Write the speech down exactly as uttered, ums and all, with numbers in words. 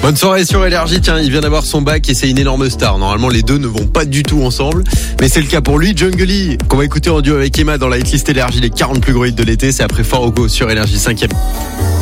Bonne soirée sur Énergie. Tiens, il vient d'avoir son bac et c'est une énorme star. Normalement, les deux ne vont pas du tout ensemble, mais c'est le cas pour lui. Jungly, qu'on va écouter en duo avec Emma dans la hitlist Énergie, les quarante plus gros hits de l'été. C'est après Fort Oko sur Énergie cinquième.